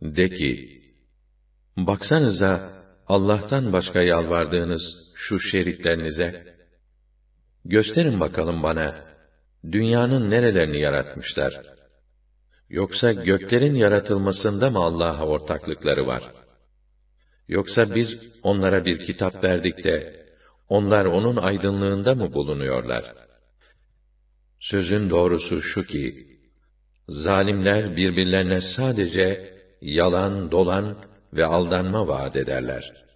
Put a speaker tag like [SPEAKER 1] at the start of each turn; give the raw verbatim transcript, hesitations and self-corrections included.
[SPEAKER 1] De ki, baksanıza Allah'tan başka yalvardığınız şu şeritlerinize, gösterin bakalım bana, dünyanın nerelerini yaratmışlar? Yoksa göklerin yaratılmasında mı Allah'a ortaklıkları var? Yoksa biz onlara bir kitap verdik de, onlar onun aydınlığında mı bulunuyorlar? Sözün doğrusu şu ki, zalimler birbirlerine sadece yalan, dolan ve aldanma vaat ederler.